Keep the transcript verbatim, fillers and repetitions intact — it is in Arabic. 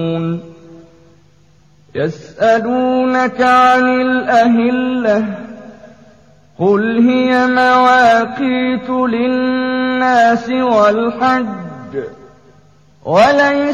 يسألونك عن الأهلة قل هي مواقيت للناس والحج وليس